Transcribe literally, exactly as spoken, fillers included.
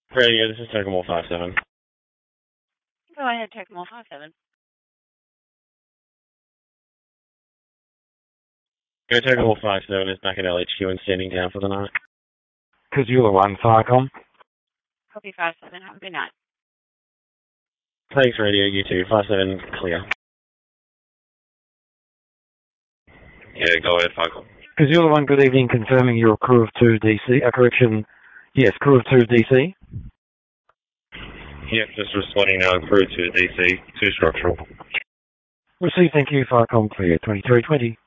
Radio, this is Tokemore five seven. Go ahead, Tokemore five seven. Go Tokemore five seven is back at L H Q and standing down for the night. Kazula one, Firecom. Copy five seven, have a good night. Thanks, Radio, you too. five seven, clear. Yeah, go ahead, Firecom. Kazula one, good evening, confirming you're a crew of two D C. A correction, yes, crew of two D C. Yep, just responding now, crew to D C, two structural. Received, thank you, Firecom clear, twenty-three twenty.